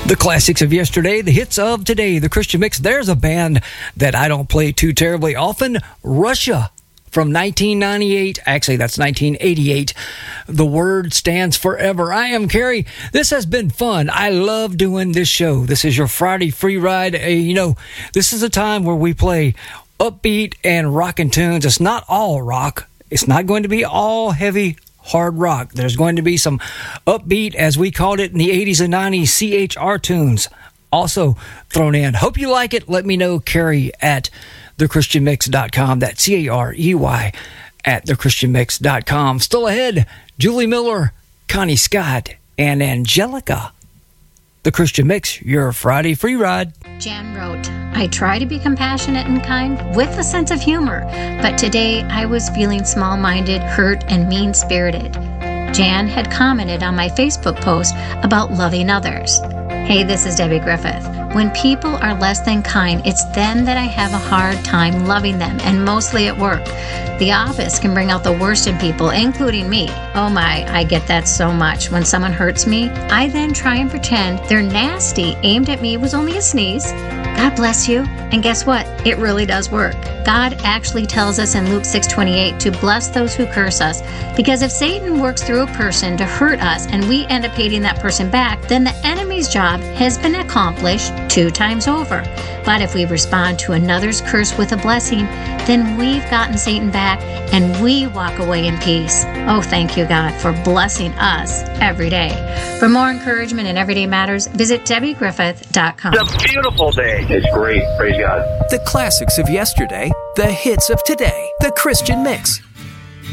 The classics of yesterday, the hits of today, the Christian Mix. There's a band that I don't play too terribly often, Russia, from 1998. Actually, that's 1988. The word stands forever. I am Kerry. This has been fun. I love doing this show. This is your Friday free ride. This is a time where we play upbeat and rockin' tunes. It's not all rock. It's not going to be all heavy hard rock. There's going to be some upbeat, as we called it in the 80s and 90s, CHR tunes also thrown in. Hope you like it. Let me know, Kerry at thechristianmix.com. That's CAREY at thechristianmix.com. Still ahead, Julie Miller, Connie Scott, and Angelica. The Christian Mix, your Friday free ride. Jan wrote, I try to be compassionate and kind with a sense of humor, but today I was feeling small-minded, hurt, and mean-spirited. Jan had commented on my Facebook post about loving others. Hey, this is Debbie Griffith. When people are less than kind, it's then that I have a hard time loving them, and mostly at work. The office can bring out the worst in people, including me. Oh my, I get that so much. When someone hurts me, I then try and pretend their nasty aimed at me was only a sneeze. God bless you. And guess what? It really does work. God actually tells us in Luke 6:28 to bless those who curse us, because if Satan works through a person to hurt us and we end up hating that person back, then the enemy's job has been accomplished 2 times over. But if we respond to another's curse with a blessing, then we've gotten Satan back and we walk away in peace. Oh, thank you, God, for blessing us every day. For more encouragement in everyday matters, visit DebbieGriffith.com. It's a beautiful day. It's great. Praise God. The classics of yesterday, the hits of today. The Christian Mix.